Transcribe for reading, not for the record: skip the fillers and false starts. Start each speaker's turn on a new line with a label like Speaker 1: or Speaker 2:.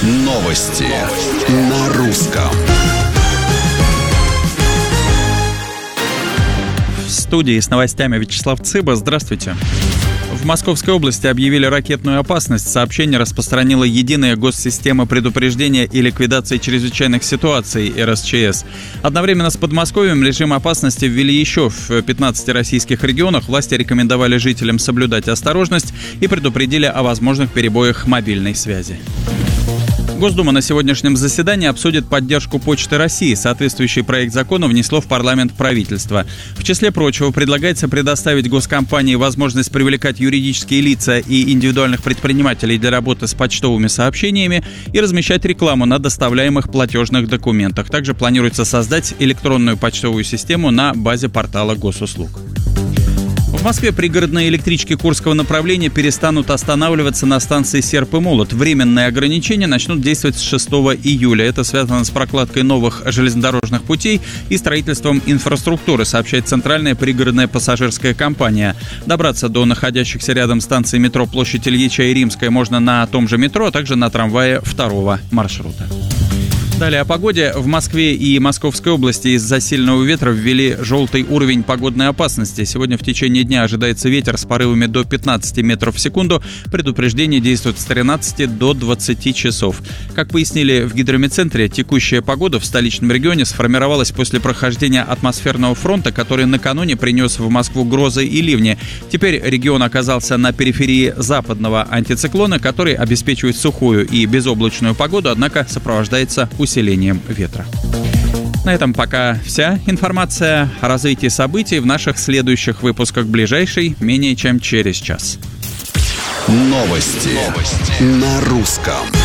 Speaker 1: Новости на русском.
Speaker 2: В студии с новостями Вячеслав Цыба. Здравствуйте. В Московской области объявили ракетную опасность. Сообщение распространила Единая госсистема предупреждения и ликвидации чрезвычайных ситуаций РСЧС. Одновременно с Подмосковьем режим опасности ввели еще в 15 российских регионах. Власти рекомендовали жителям соблюдать осторожность и предупредили о возможных перебоях мобильной связи. Госдума на сегодняшнем заседании обсудит поддержку Почты России. Соответствующий проект закона внесло в парламент правительство. В числе прочего, предлагается предоставить госкомпании возможность привлекать юридические лица и индивидуальных предпринимателей для работы с почтовыми сообщениями и размещать рекламу на доставляемых платежных документах. Также планируется создать электронную почтовую систему на базе портала госуслуг. В Москве пригородные электрички Курского направления перестанут останавливаться на станции Серп и Молот. Временные ограничения начнут действовать с 6 июля. Это связано с прокладкой новых железнодорожных путей и строительством инфраструктуры, сообщает Центральная пригородная пассажирская компания. Добраться до находящихся рядом станций метро Площадь Ильича и Римская можно на том же метро, а также на трамвае второго маршрута. Далее о погоде. В Москве и Московской области из-за сильного ветра ввели желтый уровень погодной опасности. Сегодня в течение дня ожидается ветер с порывами до 15 метров в секунду. Предупреждение действует с 13 до 20 часов. Как пояснили в гидрометцентре, текущая погода в столичном регионе сформировалась после прохождения атмосферного фронта, который накануне принес в Москву грозы и ливни. Теперь регион оказался на периферии западного антициклона, который обеспечивает сухую и безоблачную погоду, однако сопровождается усилением ветра. На этом пока вся информация. О развитии событий в наших следующих выпусках ближайшей менее чем через час.
Speaker 1: Новости на русском.